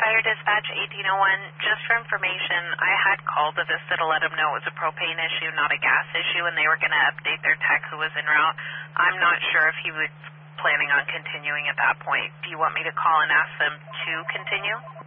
Fire Dispatch 1801. Just for information, I had called Avista to let them know it was a propane issue, not a gas issue, and they were going to update their tech who was en route. I'm not sure if he was planning on continuing at that point. Do you want me to call and ask them to continue?